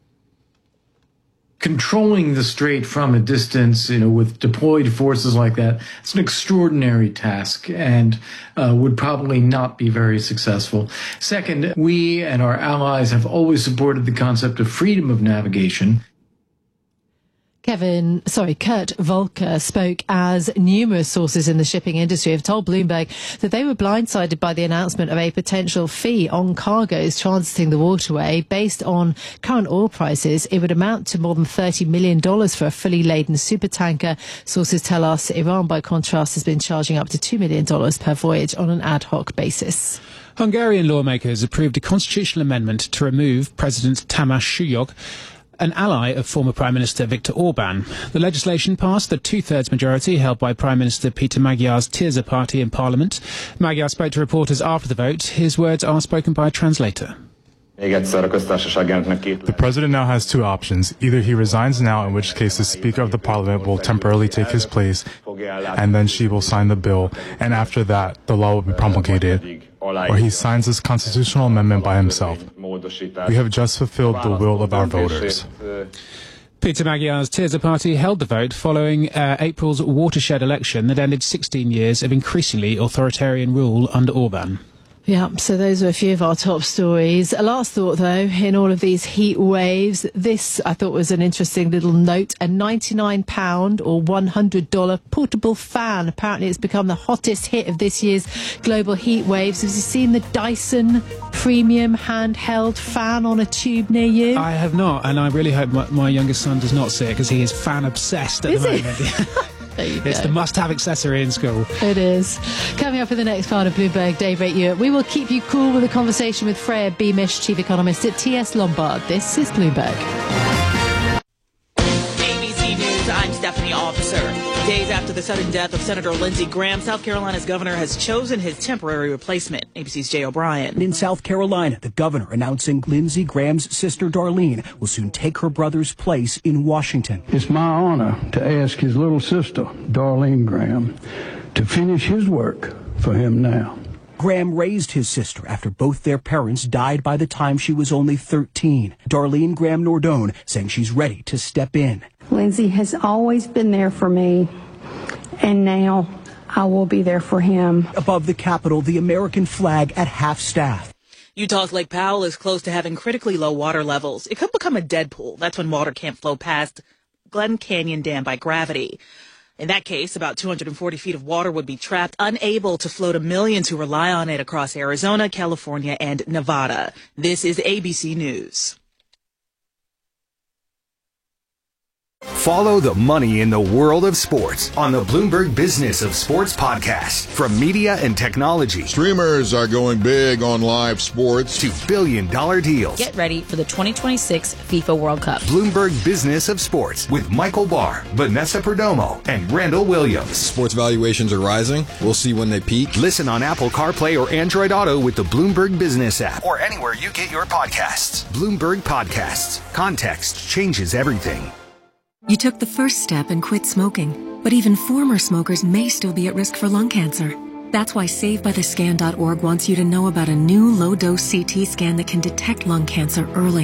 Controlling the strait from a distance, you know, with deployed forces like that, it's an extraordinary task and uh, would probably not be very successful. Second, we and our allies have always supported the concept of freedom of navigation. Kevin, sorry, Kurt Volker spoke as numerous sources in the shipping industry have told Bloomberg that they were blindsided by the announcement of a potential fee on cargoes transiting the waterway. Based on current oil prices, it would amount to more than thirty million dollars for a fully laden supertanker. Sources tell us Iran, by contrast, has been charging up to two million dollars per voyage on an ad hoc basis. Hungarian lawmakers approved a constitutional amendment to remove President Tamás Suyok, an ally of former Prime Minister Viktor Orban. The legislation passed the two-thirds majority held by Prime Minister Peter Magyar's Tirza party in Parliament. Magyar spoke to reporters after the vote. His words are spoken by a translator. The president now has two options. Either he resigns now, in which case the Speaker of the Parliament will temporarily take his place, and then she will sign the bill, and after that, the law will be promulgated. Or he signs this constitutional amendment by himself. We have just fulfilled the will of our voters. Peter Magyar's Tirza party held the vote following uh, April's watershed election that ended sixteen years of increasingly authoritarian rule under Orban. Yeah, so those are a few of our top stories. A last thought, though, in all of these heat waves, this I thought was an interesting little note. A ninety-nine pound or one hundred dollars portable fan. Apparently it's become the hottest hit of this year's global heat waves. Have you seen the Dyson premium handheld fan on a tube near you? I have not, and I really hope my, my youngest son does not see it because he is fan obsessed at is the he? moment. It's go. the must-have accessory in school. It is. Coming up in the next part of Bloomberg Daybreak Europe, we will keep you cool with a conversation with Freya Beamish, Chief Economist at T S Lombard. This is Bloomberg. A B C News, I'm Stephanie Officer. Days after the sudden death of Senator Lindsey Graham, South Carolina's governor has chosen his temporary replacement. A B C's Jay O'Brien. In South Carolina, the governor announcing Lindsey Graham's sister Darlene will soon take her brother's place in Washington. It's my honor to ask his little sister, Darlene Graham, to finish his work for him now. Graham raised his sister after both their parents died by the time she was only thirteen. Darlene Graham Nordone saying she's ready to step in. Lindsey has always been there for me, and now I will be there for him. Above the Capitol, the American flag at half-staff. Utah's Lake Powell is close to having critically low water levels. It could become a dead pool. That's when water can't flow past Glen Canyon Dam by gravity. In that case, about two hundred forty feet of water would be trapped, unable to flow to millions who rely on it across Arizona, California, and Nevada. This is A B C News. Follow the money in the world of sports on the Bloomberg Business of Sports podcast. From media and technology, streamers are going big on live sports, to billion dollar deals. Get ready for the twenty twenty-six FIFA World Cup. Bloomberg Business of Sports with Michael Barr, Vanessa Perdomo, and Randall Williams. Sports valuations are rising. We'll see when they peak. Listen on Apple CarPlay or Android Auto with the Bloomberg Business app, or anywhere you get your podcasts. Bloomberg Podcasts. Context changes everything. You took the first step and quit smoking, but even former smokers may still be at risk for lung cancer. That's why save by the scan dot org wants you to know about a new low-dose C T scan that can detect lung cancer early.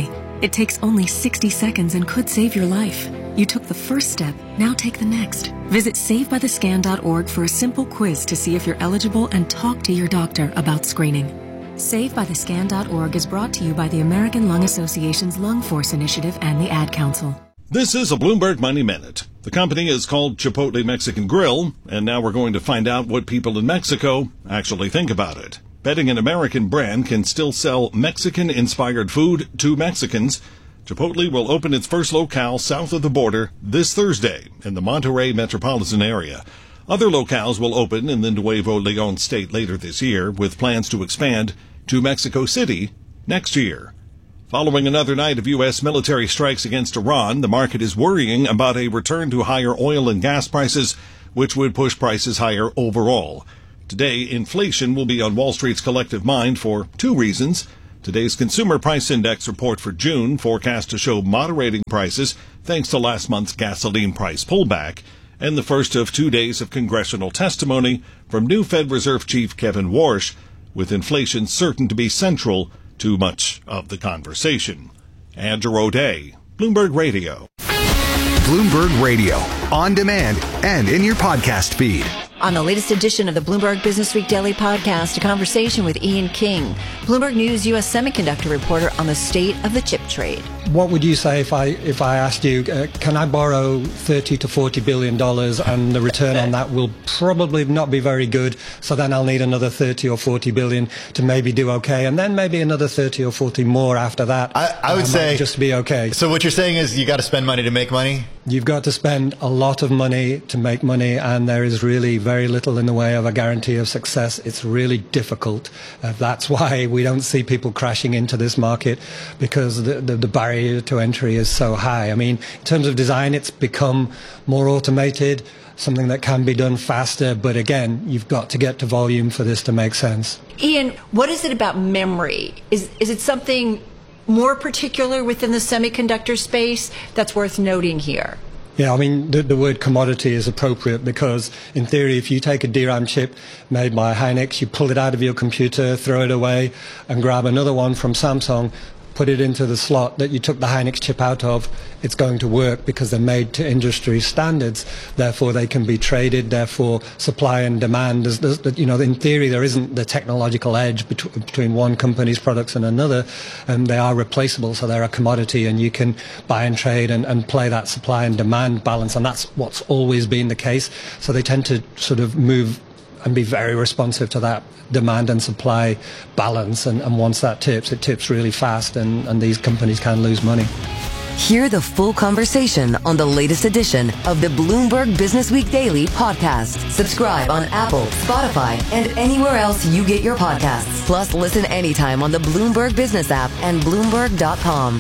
It takes only sixty seconds and could save your life. You took the first step, now take the next. Visit save by the scan dot org for a simple quiz to see if you're eligible and talk to your doctor about screening. save by the scan dot org is brought to you by the American Lung Association's Lung Force Initiative and the Ad Council. This is a Bloomberg Money Minute. The company is called Chipotle Mexican Grill, and now we're going to find out what people in Mexico actually think about it. Betting an American brand can still sell Mexican-inspired food to Mexicans, Chipotle will open its first locale south of the border this Thursday in the Monterrey metropolitan area. Other locales will open in the Nuevo León state later this year, with plans to expand to Mexico City next year. Following another night of U S military strikes against Iran, the market is worrying about a return to higher oil and gas prices, which would push prices higher overall. Today, inflation will be on Wall Street's collective mind for two reasons. Today's Consumer Price Index report for June forecast to show moderating prices thanks to last month's gasoline price pullback, and the first of two days of congressional testimony from new Fed Reserve Chief Kevin Warsh, with inflation certain to be central to much of the conversation. Andrew O'Day, Bloomberg Radio. Bloomberg Radio, on demand and in your podcast feed. On the latest edition of the Bloomberg Business Week Daily Podcast, a conversation with Ian King, Bloomberg News U S semiconductor reporter on the state of the chip trade. What would you say if I if I asked you, uh, can I borrow thirty to forty billion dollars and the return on that will probably not be very good, so then I'll need another thirty or forty billion to maybe do okay, and then maybe another thirty or forty more after that. I, I would um, say just to be okay. So what you're saying is you got to spend money to make money? You've got to spend a lot of money to make money, and there is really very little in the way of a guarantee of success. It's really difficult. Uh, that's why we don't see people crashing into this market, because the, the, the barrier to entry is so high. I mean, in terms of design, it's become more automated, something that can be done faster, but again, you've got to get to volume for this to make sense. Ian, what is it about memory? Is, is it something more particular within the semiconductor space that's worth noting here? Yeah, I mean, the, the word commodity is appropriate because, in theory, if you take a D RAM chip made by Hynix, you pull it out of your computer, throw it away, and grab another one from Samsung, put it into the slot that you took the Hynix chip out of, it's going to work because they're made to industry standards. Therefore, they can be traded. Therefore, supply and demand, there's, there's, you know, in theory, there isn't the technological edge bet- between one company's products and another, and they are replaceable, so they're a commodity, and you can buy and trade and, and play that supply and demand balance, and that's what's always been the case. So they tend to sort of move and be very responsive to that demand and supply balance. And, and once that tips, it tips really fast, and, and these companies can lose money. Hear the full conversation on the latest edition of the Bloomberg Business Week Daily Podcast. Subscribe on Apple, Spotify, and anywhere else you get your podcasts. Plus, listen anytime on the Bloomberg Business app and Bloomberg dot com.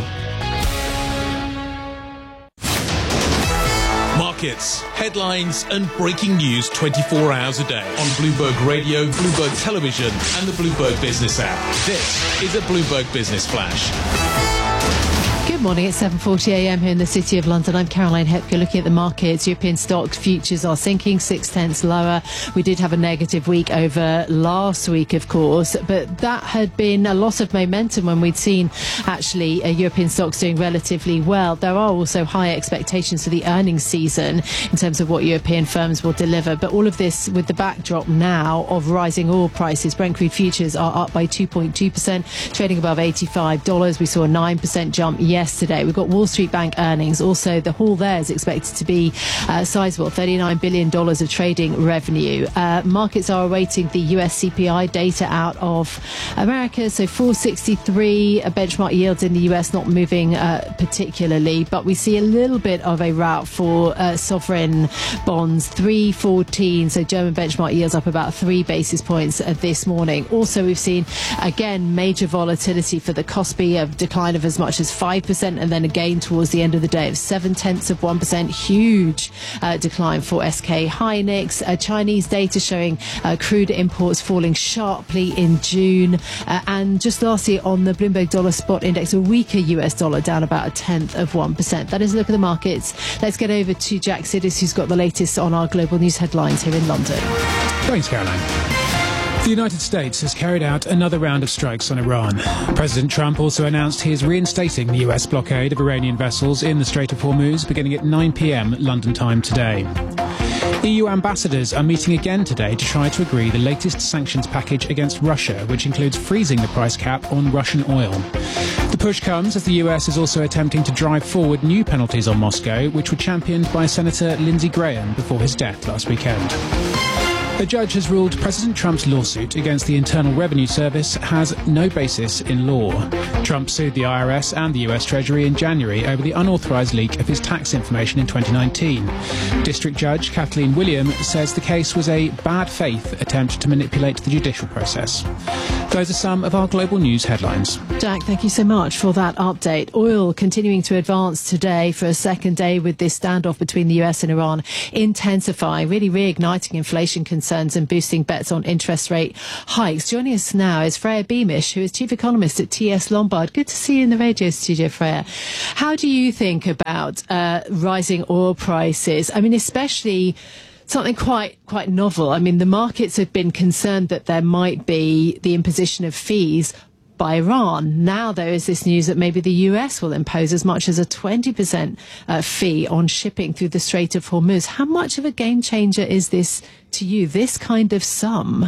Markets, headlines, and breaking news twenty-four hours a day on Bloomberg Radio, Bloomberg Television, and the Bloomberg Business app. This is a Bloomberg Business Flash. Good morning. It's seven forty a m here in the City of London. I'm Caroline Hepker. Looking at the markets, European stock futures are sinking six tenths lower. We did have a negative week over last week, of course, but that had been a loss of momentum when we'd seen actually uh, European stocks doing relatively well. There are also high expectations for the earnings season in terms of what European firms will deliver. But all of this with the backdrop now of rising oil prices. Brent crude futures are up by two point two percent, trading above eighty-five dollars. We saw a nine percent jump yesterday. We've got Wall Street Bank earnings. Also, the haul there is expected to be uh, sizable, thirty-nine billion dollars of trading revenue. Uh, markets are awaiting the U S C P I data out of America. So four sixty-three, uh, benchmark yields in the U S not moving uh, particularly, but we see a little bit of a rout for uh, sovereign bonds, three fourteen. So German benchmark yields up about three basis points uh, this morning. Also, we've seen, again, major volatility for the Kospi, a decline of as much as five percent, and then again towards the end of the day of seven tenths of one percent. Huge uh, decline for S K Hynix. Uh, Chinese data showing uh, crude imports falling sharply in June. Uh, and just lastly, on the Bloomberg Dollar Spot Index, a weaker U S dollar, down about a tenth of one percent. That is a look at the markets. Let's get over to Jack Sidis, who's got the latest on our global news headlines here in London. Thanks, Caroline. The United States has carried out another round of strikes on Iran. President Trump also announced he is reinstating the U S blockade of Iranian vessels in the Strait of Hormuz beginning at nine p.m. London time today. E U ambassadors are meeting again today to try to agree the latest sanctions package against Russia, which includes freezing the price cap on Russian oil. The push comes as the U S is also attempting to drive forward new penalties on Moscow, which were championed by Senator Lindsey Graham before his death last weekend. A judge has ruled President Trump's lawsuit against the Internal Revenue Service has no basis in law. Trump sued the I R S and the U S Treasury in January over the unauthorized leak of his tax information in twenty nineteen. District Judge Kathleen William says the case was a bad faith attempt to manipulate the judicial process. Those are some of our global news headlines. Jack, thank you so much for that update. Oil continuing to advance today for a second day with this standoff between the U S and Iran intensifying, really reigniting inflation concerns and boosting bets on interest rate hikes. Joining us now is Freya Beamish, who is Chief Economist at T S Lombard. Good to see you in the radio studio, Freya. How do you think about uh, rising oil prices? I mean, especially something quite quite novel. I mean, the markets have been concerned that there might be the imposition of fees by Iran. Now there is this news that maybe the U S will impose as much as a twenty percent uh, fee on shipping through the Strait of Hormuz. How much of a game changer is this to you, this kind of sum?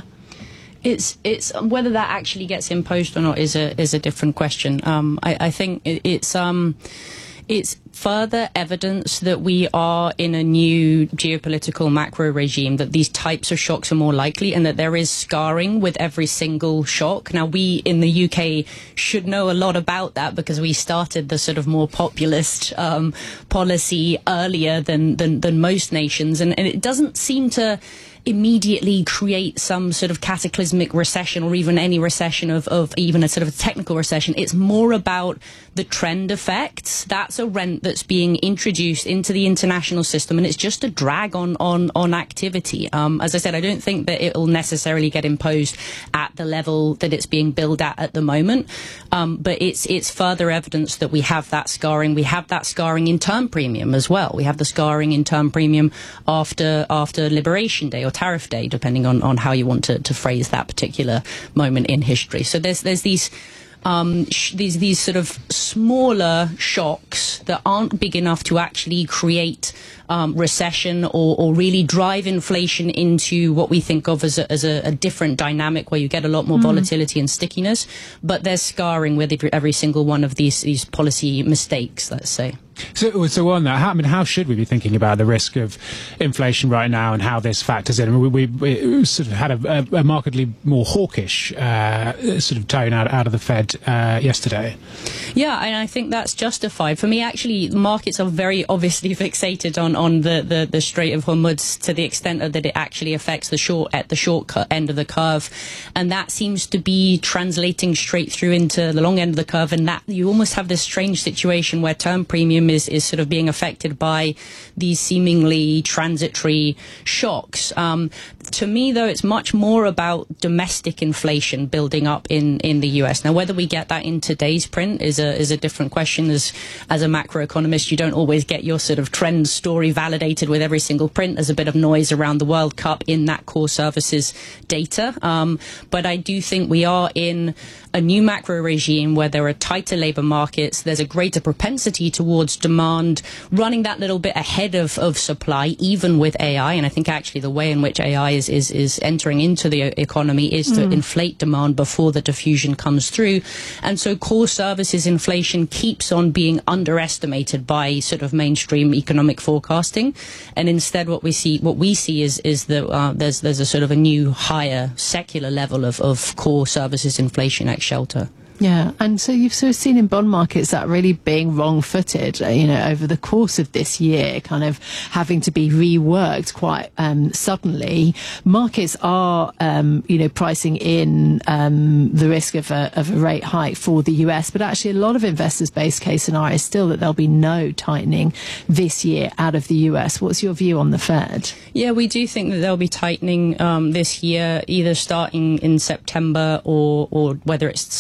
It's it's whether that actually gets imposed or not is a is a different question. Um, I, I think it, it's um. It's further evidence that we are in a new geopolitical macro regime, that these types of shocks are more likely and that there is scarring with every single shock. Now, we in the U K should know a lot about that because we started the sort of more populist um, policy earlier than, than, than most nations. And, and it doesn't seem to immediately create some sort of cataclysmic recession or even any recession of, of even a sort of technical recession. It's more about the trend effects. That's a rent that's being introduced into the international system, and it's just a drag on, on, on activity. Um, as I said, I don't think that it will necessarily get imposed at the level that it's being billed at at the moment, um, but it's, it's further evidence that we have that scarring. We have that scarring in term premium as well. We have the scarring in term premium after, after Liberation Day or Tariff Day, depending on, on how you want to, to phrase that particular moment in history. So there's there's these um, sh- these these sort of smaller shocks that aren't big enough to actually create um, recession or, or really drive inflation into what we think of as a, as a, a different dynamic where you get a lot more mm. volatility and stickiness. But there's scarring with every, every single one of these these policy mistakes, let's say. So, so on that, how, I mean, how should we be thinking about the risk of inflation right now and how this factors in? I mean, we, we, we sort of had a, a markedly more hawkish uh, sort of tone out, out of the Fed uh, yesterday. Yeah, and I think that's justified. For me, actually, markets are very obviously fixated on, on the, the, the Strait of Hormuz to the extent that it actually affects the short at the short end of the curve, and that seems to be translating straight through into the long end of the curve, and that you almost have this strange situation where term premium Is, is sort of being affected by these seemingly transitory shocks. Um, to me, though, it's much more about domestic inflation building up in, in the U S. Now, whether we get that in today's print is a is a different question. As as a macroeconomist, you don't always get your sort of trend story validated with every single print. There's a bit of noise around the World Cup in that core services data. Um, but I do think we are in a new macro regime where there are tighter labour markets. There's a greater propensity towards demand, running that little bit ahead of, of supply, even with A I. And I think actually the way in which A I is, is, is entering into the economy is to mm. inflate demand before the diffusion comes through. And so core services inflation keeps on being underestimated by sort of mainstream economic forecasting. And instead what we see, what we see is, is that uh, there's, there's a sort of a new higher secular level of, of core services inflation ex shelter. Yeah, and so you've sort of seen in bond markets that really being wrong-footed, you know, over the course of this year, kind of having to be reworked quite um, suddenly. Markets are, um, you know, pricing in um, the risk of a, of a rate hike for the U S, but actually a lot of investors' base case scenario is still that there'll be no tightening this year out of the U S. What's your view on the Fed? Yeah, we do think that there'll be tightening um, this year, either starting in September or, or whether it's September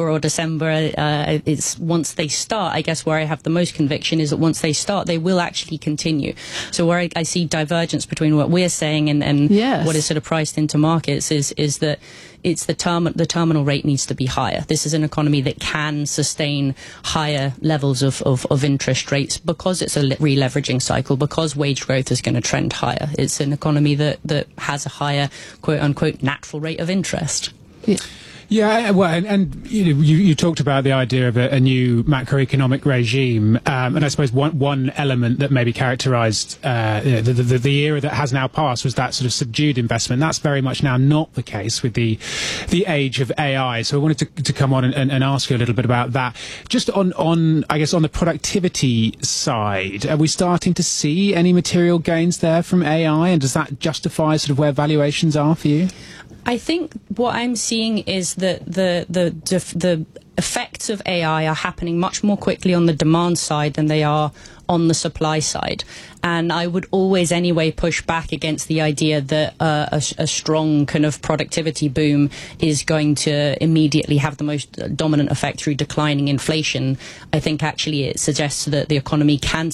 November or December. Uh, it's once they start, I guess where I have the most conviction is that once they start, they will actually continue. So where I, I see divergence between what we're saying and, and yes. what is sort of priced into markets is is that it's the term the terminal rate needs to be higher. This is an economy that can sustain higher levels of, of, of interest rates because it's a re-leveraging cycle, because wage growth is going to trend higher. It's an economy that, that has a higher quote unquote natural rate of interest. Yeah. Yeah, well, and, and you know, you, you talked about the idea of a, a new macroeconomic regime, um, and I suppose one one element that maybe characterised uh, you know, the, the the era that has now passed was that sort of subdued investment. That's very much now not the case with the the age of A I. So I wanted to, to come on and, and, and ask you a little bit about that. Just on on I guess on the productivity side, are we starting to see any material gains there from A I, and does that justify sort of where valuations are for you? I think what I'm seeing is that the the the effects of A I are happening much more quickly on the demand side than they are on the supply side. And I would always anyway push back against the idea that uh, a, a strong kind of productivity boom is going to immediately have the most dominant effect through declining inflation. I think actually it suggests that the economy can